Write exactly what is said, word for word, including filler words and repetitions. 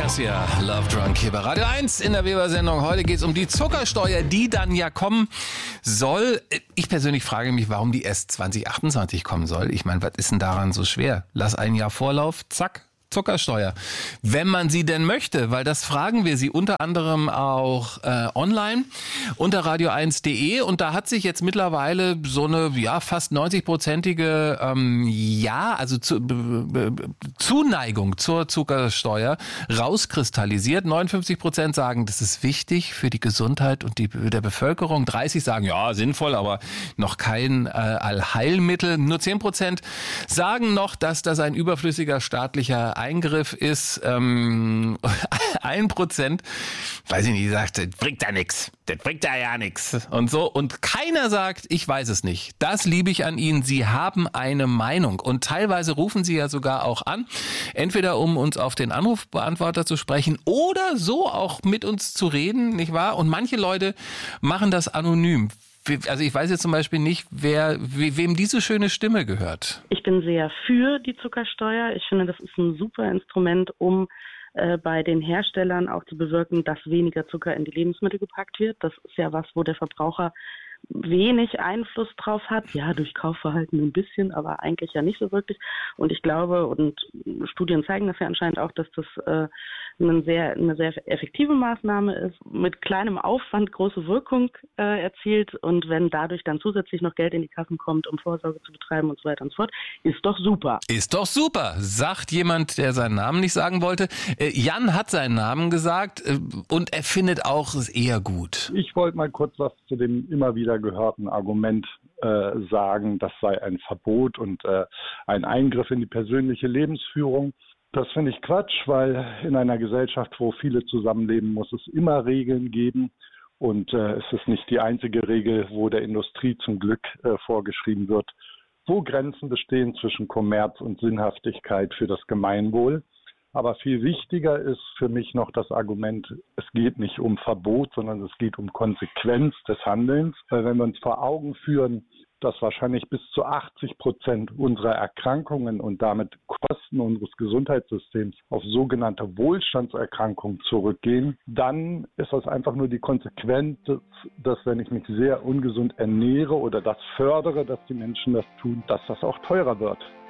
Garcia, Love Drunk hier bei Radio eins in der Weber-Sendung. Heute geht es um die Zuckersteuer, die dann ja kommen soll. Ich persönlich frage mich, warum die erst zwanzig achtundzwanzig kommen soll. Ich meine, was ist denn daran so schwer? Lass ein Jahr Vorlauf, zack. Zuckersteuer, wenn man sie denn möchte, weil das fragen wir sie unter anderem auch äh, online unter radio eins punkt de und da hat sich jetzt mittlerweile so eine ja fast neunzig-prozentige ähm, ja, also zu, b- b- Zuneigung zur Zuckersteuer rauskristallisiert. neunundfünfzig Prozent sagen, das ist wichtig für die Gesundheit und die der Bevölkerung. dreißig sagen, ja, sinnvoll, aber noch kein äh, Allheilmittel. Nur zehn Prozent sagen noch, dass das ein überflüssiger staatlicher Eingriff ist. Ähm, ein Prozent, weiß ich nicht, sagt, das bringt da nichts. Das bringt da ja nichts. Und so. Und keiner sagt, ich weiß es nicht. Das liebe ich an Ihnen. Sie haben eine Meinung. Und teilweise rufen Sie ja sogar auch an. Entweder um uns auf den Anrufbeantworter zu sprechen oder so auch mit uns zu reden, nicht wahr? Und manche Leute machen das anonym. Also ich weiß jetzt zum Beispiel nicht, wer, wem diese schöne Stimme gehört. Ich bin sehr für die Zuckersteuer. Ich finde, das ist ein super Instrument, um äh, bei den Herstellern auch zu bewirken, dass weniger Zucker in die Lebensmittel gepackt wird. Das ist ja was, wo der Verbraucher wenig Einfluss drauf hat. Ja, durch Kaufverhalten ein bisschen, aber eigentlich ja nicht so wirklich. Und ich glaube, und Studien zeigen das ja anscheinend auch, dass das äh, eine sehr, eine sehr effektive Maßnahme ist, mit kleinem Aufwand große Wirkung äh, erzielt. Und wenn dadurch dann zusätzlich noch Geld in die Kassen kommt, um Vorsorge zu betreiben und so weiter und so fort, ist doch super. Ist doch super, sagt jemand, der seinen Namen nicht sagen wollte. Äh, Jan hat seinen Namen gesagt äh, und er findet auch es eher gut. Ich wollte mal kurz was zu dem immer wieder gehörten Argument äh, sagen, das sei ein Verbot und äh, ein Eingriff in die persönliche Lebensführung. Das finde ich Quatsch, weil in einer Gesellschaft, wo viele zusammenleben, muss es immer Regeln geben. Und äh, es ist nicht die einzige Regel, wo der Industrie zum Glück äh, vorgeschrieben wird, wo Grenzen bestehen zwischen Kommerz und Sinnhaftigkeit für das Gemeinwohl. Aber viel wichtiger ist für mich noch das Argument, es geht nicht um Verbot, sondern es geht um Konsequenz des Handelns. Weil wenn wir uns vor Augen führen, dass wahrscheinlich bis zu achtzig Prozent unserer Erkrankungen und damit Kosten unseres Gesundheitssystems auf sogenannte Wohlstandserkrankungen zurückgehen, dann ist das einfach nur die Konsequenz, dass wenn ich mich sehr ungesund ernähre oder das fördere, dass die Menschen das tun, dass das auch teurer wird.